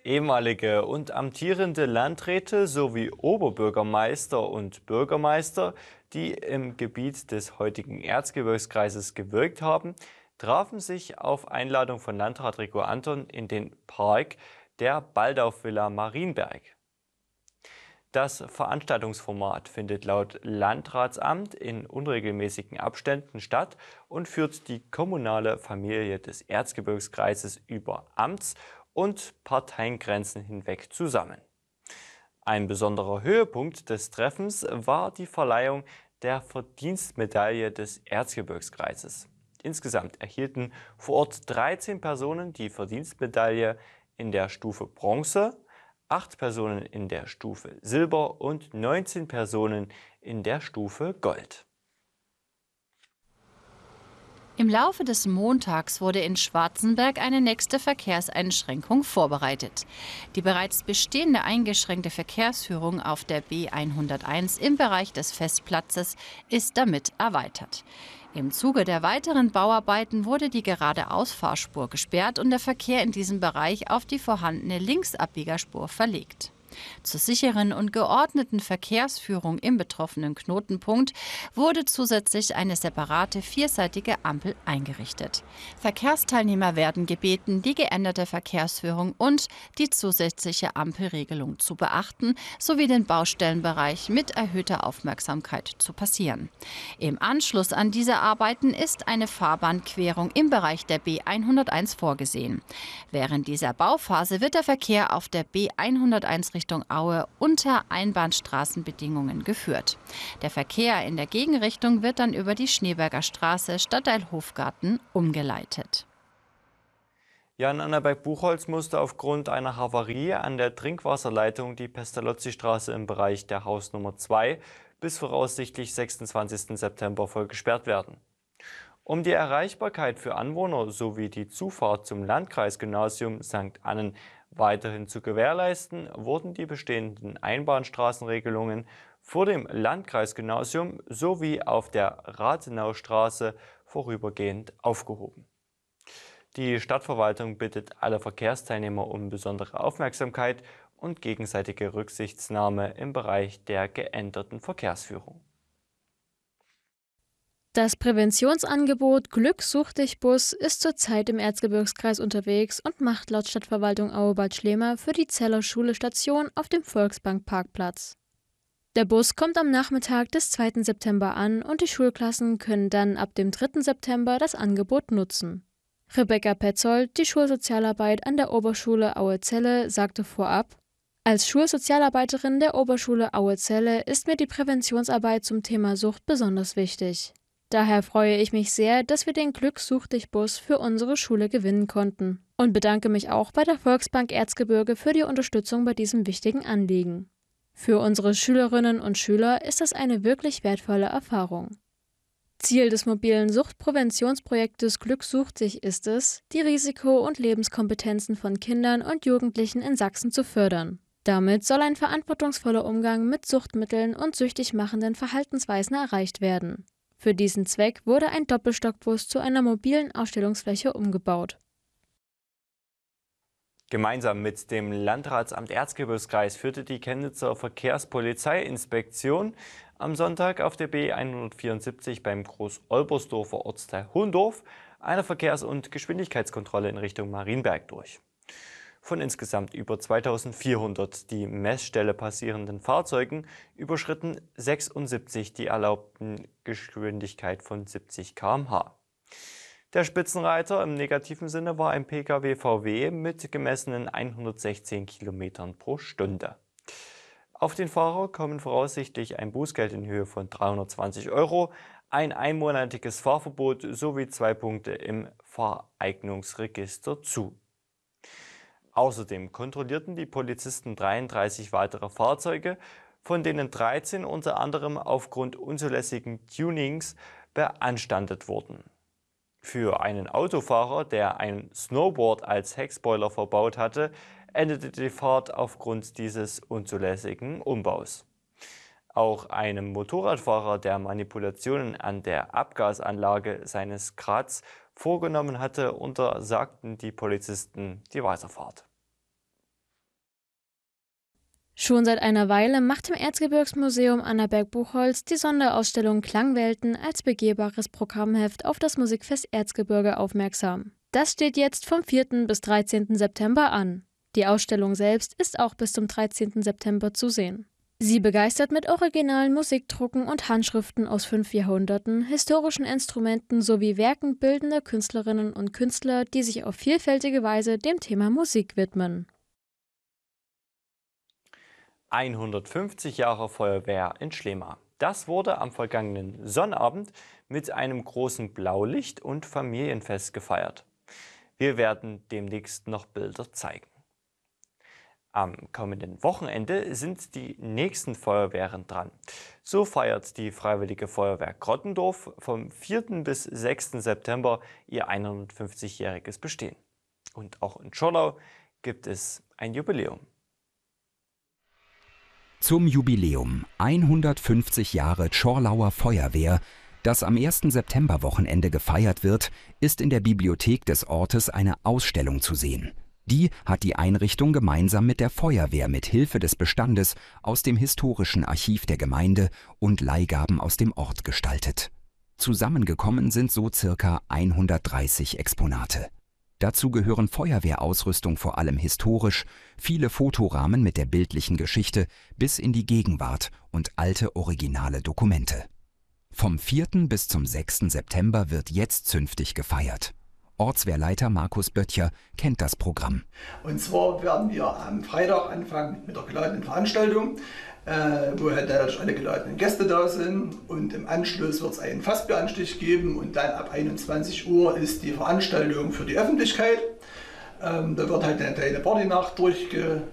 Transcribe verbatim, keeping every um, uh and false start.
Ehemalige und amtierende Landräte sowie Oberbürgermeister und Bürgermeister, die im Gebiet des heutigen Erzgebirgskreises gewirkt haben, trafen sich auf Einladung von Landrat Rico Anton in den Park der Baldauf-Villa Marienberg. Das Veranstaltungsformat findet laut Landratsamt in unregelmäßigen Abständen statt und führt die kommunale Familie des Erzgebirgskreises über Amts- und Parteiengrenzen hinweg zusammen. Ein besonderer Höhepunkt des Treffens war die Verleihung der Verdienstmedaille des Erzgebirgskreises. Insgesamt erhielten vor Ort dreizehn Personen die Verdienstmedaille in der Stufe Bronze, acht Personen in der Stufe Silber und neunzehn Personen in der Stufe Gold. Im Laufe des Montags wurde in Schwarzenberg eine nächste Verkehrseinschränkung vorbereitet. Die bereits bestehende eingeschränkte Verkehrsführung auf der B hunderteins im Bereich des Festplatzes ist damit erweitert. Im Zuge der weiteren Bauarbeiten wurde die Geradeausfahrspur gesperrt und der Verkehr in diesem Bereich auf die vorhandene Linksabbiegerspur verlegt. Zur sicheren und geordneten Verkehrsführung im betroffenen Knotenpunkt wurde zusätzlich eine separate vierseitige Ampel eingerichtet. Verkehrsteilnehmer werden gebeten, die geänderte Verkehrsführung und die zusätzliche Ampelregelung zu beachten, sowie den Baustellenbereich mit erhöhter Aufmerksamkeit zu passieren. Im Anschluss an diese Arbeiten ist eine Fahrbahnquerung im Bereich der B hunderteins vorgesehen. Während dieser Bauphase wird der Verkehr auf der B hunderteins Richtung Aue unter Einbahnstraßenbedingungen geführt. Der Verkehr in der Gegenrichtung wird dann über die Schneeberger Straße, Stadtteil Hofgarten, umgeleitet. Ja, in Annaberg-Buchholz musste aufgrund einer Havarie an der Trinkwasserleitung die Pestalozzi-Straße im Bereich der Hausnummer zwei bis voraussichtlich sechsundzwanzigsten September voll gesperrt werden. Um die Erreichbarkeit für Anwohner sowie die Zufahrt zum Landkreisgymnasium Sankt Annen weiterhin zu gewährleisten, wurden die bestehenden Einbahnstraßenregelungen vor dem Landkreisgymnasium sowie auf der Rathenaustraße vorübergehend aufgehoben. Die Stadtverwaltung bittet alle Verkehrsteilnehmer um besondere Aufmerksamkeit und gegenseitige Rücksichtnahme im Bereich der geänderten Verkehrsführung. Das Präventionsangebot Glück sucht dich Bus ist zurzeit im Erzgebirgskreis unterwegs und macht laut Stadtverwaltung Aue-Bad Schlema für die Zeller Schule Station auf dem Volksbankparkplatz. Der Bus kommt am Nachmittag des zweiten September an und die Schulklassen können dann ab dem dritten September das Angebot nutzen. Rebecca Petzold, die Schulsozialarbeit an der Oberschule Aue-Zelle, sagte vorab: Als Schulsozialarbeiterin der Oberschule Aue-Zelle ist mir die Präventionsarbeit zum Thema Sucht besonders wichtig. Daher freue ich mich sehr, dass wir den Glück sucht dich Bus für unsere Schule gewinnen konnten und bedanke mich auch bei der Volksbank Erzgebirge für die Unterstützung bei diesem wichtigen Anliegen. Für unsere Schülerinnen und Schüler ist das eine wirklich wertvolle Erfahrung. Ziel des mobilen Suchtpräventionsprojektes Glück sucht dich ist es, die Risiko- und Lebenskompetenzen von Kindern und Jugendlichen in Sachsen zu fördern. Damit soll ein verantwortungsvoller Umgang mit Suchtmitteln und süchtig machenden Verhaltensweisen erreicht werden. Für diesen Zweck wurde ein Doppelstockbus zu einer mobilen Ausstellungsfläche umgebaut. Gemeinsam mit dem Landratsamt Erzgebirgskreis führte die Chemnitzer Verkehrspolizeiinspektion am Sonntag auf der B hundertvierundsiebzig beim Groß-Olbersdorfer Ortsteil Hohendorf eine Verkehrs- und Geschwindigkeitskontrolle in Richtung Marienberg durch. Von insgesamt über zweitausendvierhundert die Messstelle passierenden Fahrzeugen überschritten sechsundsiebzig die erlaubten Geschwindigkeit von siebzig Kilometer pro Stunde. Der Spitzenreiter im negativen Sinne war ein Pkw V W mit gemessenen hundertsechzehn Kilometern pro Stunde. Auf den Fahrer kommen voraussichtlich ein Bußgeld in Höhe von dreihundertzwanzig Euro, ein einmonatiges Fahrverbot sowie zwei Punkte im Fahreignungsregister zu. Außerdem kontrollierten die Polizisten dreiunddreißig weitere Fahrzeuge, von denen dreizehn unter anderem aufgrund unzulässigen Tunings beanstandet wurden. Für einen Autofahrer, der ein Snowboard als Heckspoiler verbaut hatte, endete die Fahrt aufgrund dieses unzulässigen Umbaus. Auch einem Motorradfahrer, der Manipulationen an der Abgasanlage seines Grads vorgenommen hatte, untersagten die Polizisten die Weiterfahrt. Schon seit einer Weile macht im Erzgebirgsmuseum Annaberg-Buchholz die Sonderausstellung Klangwelten als begehbares Programmheft auf das Musikfest Erzgebirge aufmerksam. Das steht jetzt vom vierten bis dreizehnten September an. Die Ausstellung selbst ist auch bis zum dreizehnten September zu sehen. Sie begeistert mit originalen Musikdrucken und Handschriften aus fünf Jahrhunderten, historischen Instrumenten sowie Werken bildender Künstlerinnen und Künstler, die sich auf vielfältige Weise dem Thema Musik widmen. hundertfünfzig Jahre Feuerwehr in Schlema. Das wurde am vergangenen Sonnabend mit einem großen Blaulicht- und Familienfest gefeiert. Wir werden demnächst noch Bilder zeigen. Am kommenden Wochenende sind die nächsten Feuerwehren dran. So feiert die Freiwillige Feuerwehr Grottendorf vom vierten bis sechsten September ihr hundertfünfzigjähriges Bestehen. Und auch in Schorlau gibt es ein Jubiläum. Zum Jubiläum hundertfünfzig Jahre Schorlauer Feuerwehr, das am ersten Septemberwochenende gefeiert wird, ist in der Bibliothek des Ortes eine Ausstellung zu sehen. Die hat die Einrichtung gemeinsam mit der Feuerwehr mit Hilfe des Bestandes aus dem historischen Archiv der Gemeinde und Leihgaben aus dem Ort gestaltet. Zusammengekommen sind so circa hundertdreißig Exponate. Dazu gehören Feuerwehrausrüstung vor allem historisch, viele Fotorahmen mit der bildlichen Geschichte bis in die Gegenwart und alte originale Dokumente. Vom vierten bis zum sechsten September wird jetzt zünftig gefeiert. Ortswehrleiter Markus Böttcher kennt das Programm. Und zwar werden wir am Freitag anfangen mit der geladenen Veranstaltung, äh, wo halt natürlich alle geladenen Gäste da sind. Und im Anschluss wird es einen Fassbieranstich geben und dann ab einundzwanzig Uhr ist die Veranstaltung für die Öffentlichkeit. Ähm, da wird halt eine kleine Partynacht durchge